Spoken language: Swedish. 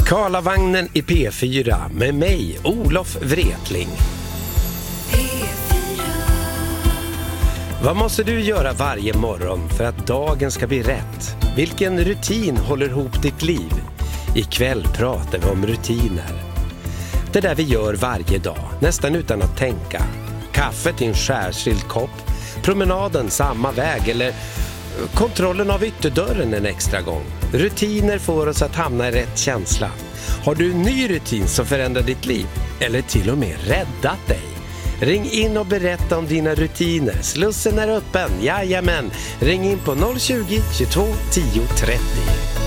Karlavagnen i P4 med mig, Olof Wretling. Vad måste du göra varje morgon för att dagen ska bli rätt? Vilken rutin håller ihop ditt liv? Ikväll pratar vi om rutiner. Det där vi gör varje dag, nästan utan att tänka. Kaffet i en skärskild kopp, promenaden samma väg eller kontrollen av ytterdörren en extra gång. Rutiner får oss att hamna i rätt känsla. Har du en ny rutin som förändrar ditt liv? Eller till och med räddat dig? Ring in och berätta om dina rutiner. Slussen är öppen, jajamän. Ring in på 020 22 10 30.